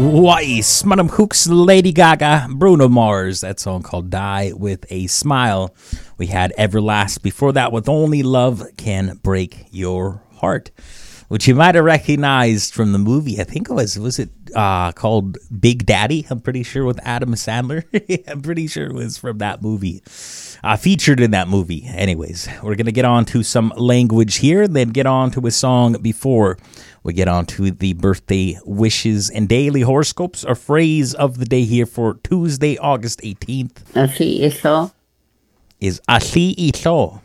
Weiss, Madam Hooks, Lady Gaga, Bruno Mars. That song called Die With A Smile. We had Everlast before that with Only Love Can Break Your Heart, which you might have recognized from the movie. I think it was it called Big Daddy? I'm pretty sure, with Adam Sandler. I'm pretty sure it was from that movie. Featured in that movie. Anyways, we're going to get on to some language here, then get on to a song before we get on to the birthday wishes and daily horoscopes. Our phrase of the day here for Tuesday, August 18th is Asli Ito.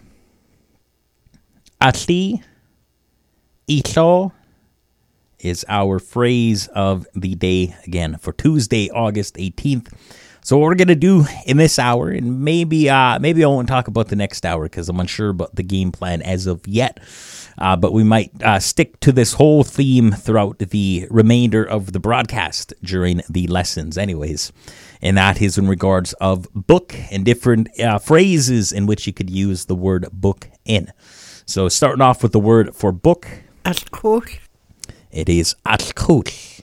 Asli Ito is our phrase of the day, again, for Tuesday, August 18th. So what we're going to do in this hour, and maybe I won't talk about the next hour because I'm unsure about the game plan as of yet, but we might stick to this whole theme throughout the remainder of the broadcast during the lessons anyways. And that is in regards of book and different phrases in which you could use the word book in. So starting off with the word for book. Alcohol. It is alcohol.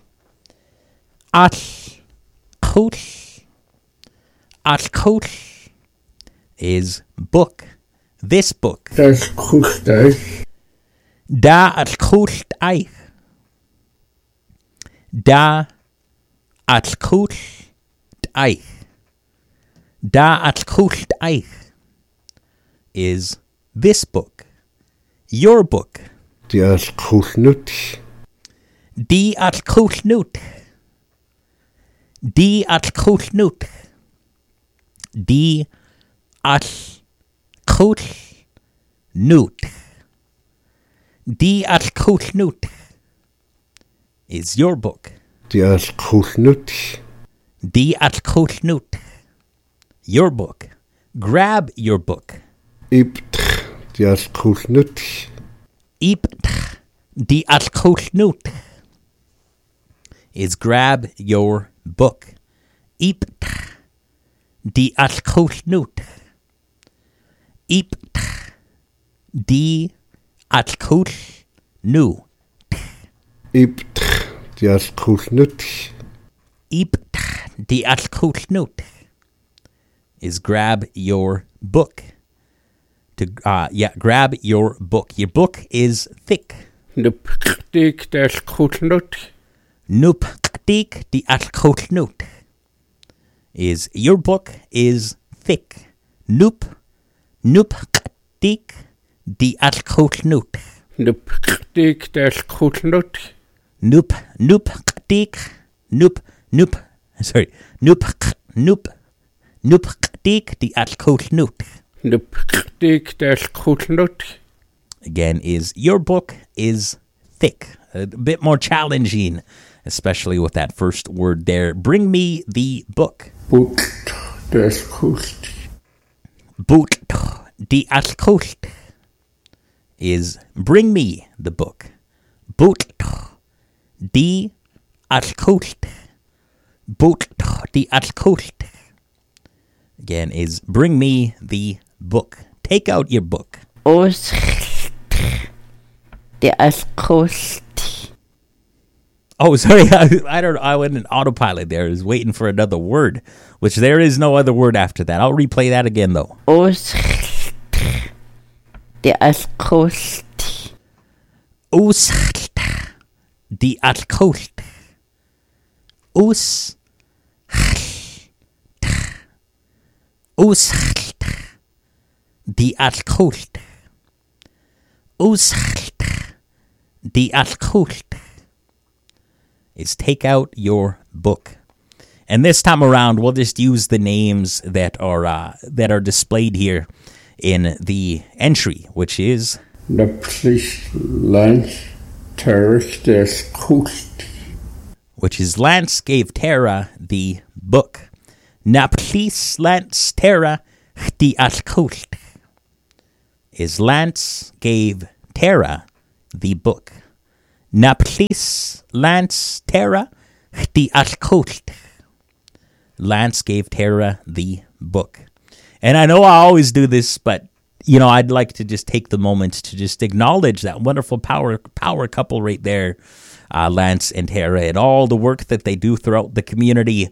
Alcohol. Alcohol is book. This book. Das kost euch. Da kost euch. Da kost euch. Da kost euch is this book. Your book. Das kost nut. Die kost nut. Die kost nut. Die Kohlnut. Die Kohlnut is your book. Die Kohlnut. Die Kohlnut. Your book. Grab your book. Ipt die Kohlnut. Ipt die Kohlnut is grab your book. Ipt die Kohlnut. Ipt die Kohlnut. Ipt die Kohlnut. Ipt die Kohlnut is grab your book. To grab your book. Your book is thick. Nupdik das Kohlnut. Nupdik die Kohlnut is your book is thick. Nupdik die Kohlnut. Nupdik das Kohlnut. Nupdik die Kohlnut. Nupdik das Kohlnut. Again, is your book is thick. A bit more challenging, especially with that first word there. Bring me the book. Boot das Kost. Boot die Kost is bring me the book. Boot die Kost. Boot die Kost. Again, is bring me the book. Take out your book. Os die Kost. Oh, sorry. I don't. I went in autopilot there. I was waiting for another word, which there is no other word after that. I'll replay that again, though. Os die Kost. Os die Kost. Os die Kost. Os die Kost is take out your book. And this time around, we'll just use the names that are displayed here in the entry, which is which is Lance gave Tara the book. Naplis Lance Tara die Kost is Lance gave Tara the book. Naplis Lance Tara die Kost. Lance gave Tara the book. And I know I always do this, but you know, I'd like to just take the moment to just acknowledge that wonderful power couple right there Lance and Tara, and all the work that they do throughout the community.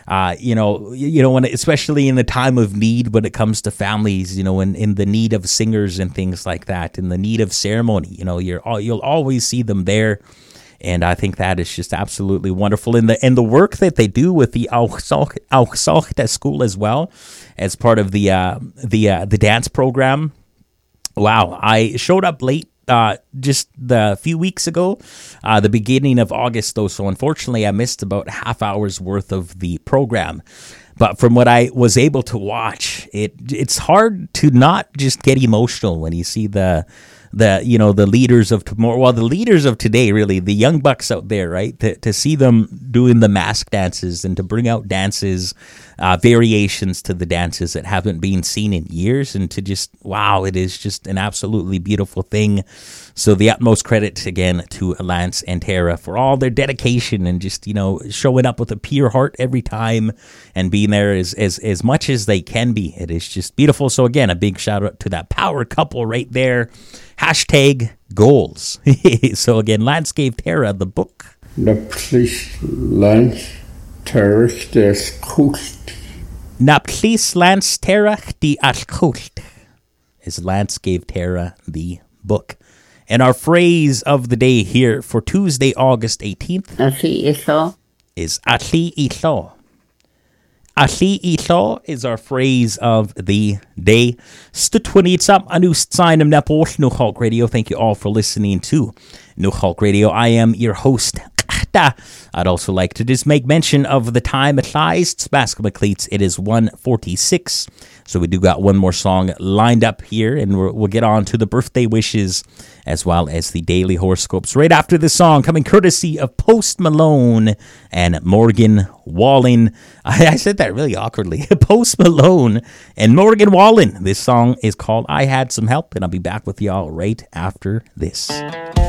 When especially in the time of need, when it comes to families, in the need of singers and things like that, in the need of ceremony, you'll always see them there. And I think that is just absolutely wonderful. And the work that they do with the Auchsalchta school as well, as part of the dance program. Wow, I showed up late just the few weeks ago, the beginning of August, though. So unfortunately, I missed about half hour's worth of the program. But from what I was able to watch, it's hard to not just get emotional when you see the leaders of tomorrow. Well, the leaders of today, really, the young bucks out there, right? To see them doing the mask dances and to bring out dances, variations to the dances that haven't been seen in years, and to just, wow, it is just an absolutely beautiful thing. So the utmost credit again to Lance and Tara for all their dedication and just, showing up with a pure heart every time and being there as much as they can be. It is just beautiful. So again, a big shout out to that power couple right there. #goals. So again, Lance gave Tara the book. Na please Lance Terech des Kult. Na please Lance Terech di Kult. As Lance gave Tara the book. And our phrase of the day here for Tuesday, August 18th is Atli Itho. Atli Itho is our phrase of the day. Stutwanitsam anu sign nepal Nuchalk Radio. Thank you all for listening to Nuchalk Radio. I am your host. I'd also like to just make mention of the time it lies. Basketball cleats. It is 1:46. So we do got one more song lined up here, and we'll get on to the birthday wishes as well as the daily horoscopes right after the song, coming courtesy of Post Malone and Morgan Wallen. I said that really awkwardly. Post Malone and Morgan Wallen. This song is called I Had Some Help, and I'll be back with y'all right after this.